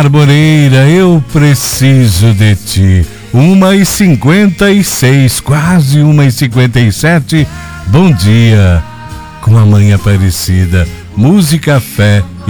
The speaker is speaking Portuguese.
Moreira, eu preciso de ti. 1h56, quase 1h57. Bom dia, com a Mãe Aparecida, música, fé